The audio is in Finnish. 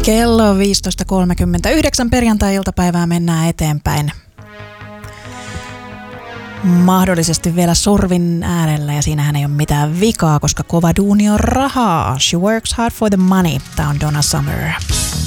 Kello 15.39 perjantai-iltapäivää mennään eteenpäin. Mahdollisesti vielä sorvin äärellä ja siinähän ei ole mitään vikaa, koska kova duuni on rahaa. She works hard for the money. Tää on Donna Summer.